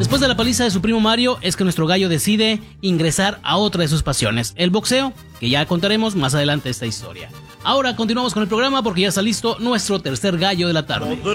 Después de la paliza de su primo Mario, es que nuestro gallo decide ingresar a otra de sus pasiones, el boxeo, que ya contaremos más adelante esta historia. Ahora continuamos con el programa porque ya está listo nuestro tercer gallo de la tarde.